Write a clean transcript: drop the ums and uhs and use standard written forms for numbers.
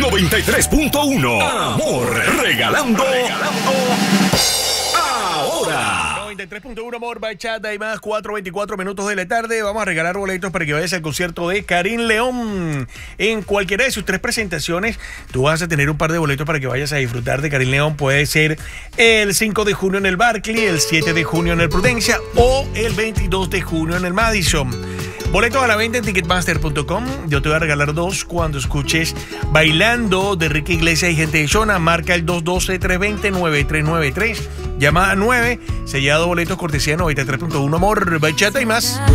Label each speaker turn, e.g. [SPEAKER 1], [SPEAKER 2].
[SPEAKER 1] 93.1. Amor, regalando ahora.
[SPEAKER 2] 93.1 Amor, bachata y más, 4:24 minutos de la tarde. Vamos a regalar boletos para que vayas al concierto de Karim León. En cualquiera de sus 3 presentaciones, tú vas a tener un par de boletos para que vayas a disfrutar de Karim León. Puede ser el 5 de junio en el Barclay, el 7 de junio en el Prudencia o el 22 de junio en el Madison. Boletos a la venta en Ticketmaster.com. Yo te voy a regalar 2 cuando escuches Bailando de Enrique Iglesias y Gente de Shona. Marca el 212-320-9393. Llamada 9. Sellado boletos cortesía 93.1 Amor, bachata y más.